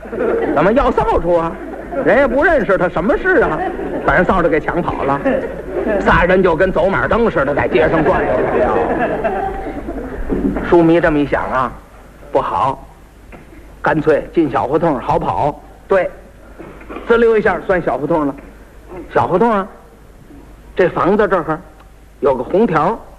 怎么要扫帚啊？人也不认识他，什么事啊？把人扫帚给抢跑了，仨人就跟走马灯似的在街上转悠了。书迷这么一想啊，不好，干脆进小胡同好跑。对，滋溜一下算小胡同了。小胡同啊，这房子这儿有个红条，